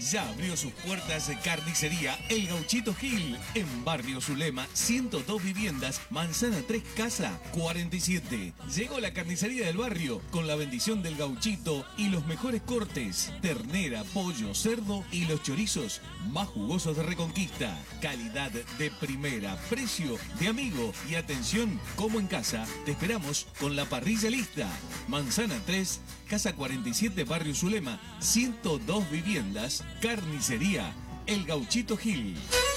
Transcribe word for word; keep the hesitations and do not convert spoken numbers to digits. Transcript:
Ya abrió sus puertas Carnicería El Gauchito Gil, en Barrio Zulema, ciento dos viviendas, Manzana tres, Casa cuarenta y siete. Llegó la carnicería del barrio con la bendición del gauchito y los mejores cortes: ternera, pollo, cerdo y los chorizos más jugosos de Reconquista. Calidad de primera, precio de amigo y atención como en casa. Te esperamos con la parrilla lista. Manzana tres, Casa cuarenta y siete, Barrio Zulema, ciento dos viviendas, Carnicería El Gauchito Gil.